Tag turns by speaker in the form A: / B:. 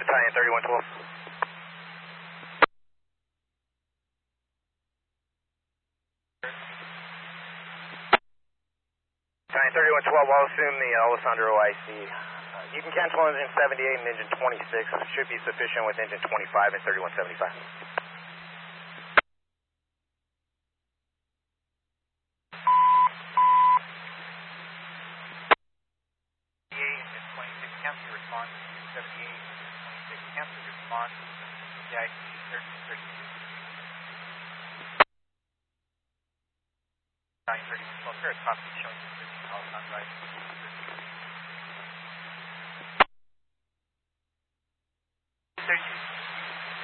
A: Italian 3112. Italian 3112, I'll assume the Alessandro IC. You can cancel engine 78 and engine 26. Should be sufficient with engine 25 and 3175.
B: Cancel your response. 78, 26, cancel your response. DIC 1332. 931, here is copy showing you 13 hours on right. 32.